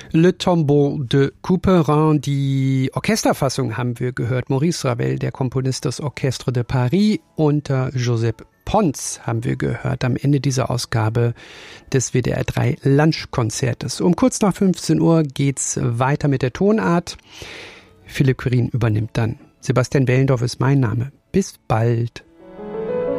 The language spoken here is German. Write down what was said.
Le Tombeau de Couperin, die Orchesterfassung haben wir gehört. Maurice Ravel, der Komponist des Orchestre de Paris, unter Joseph Pons haben wir gehört am Ende dieser Ausgabe des WDR 3 Lunchkonzertes. Um kurz nach 15 Uhr geht's weiter mit der Tonart. Philipp Quirin übernimmt dann. Sebastian Wellendorf ist mein Name. Bis bald.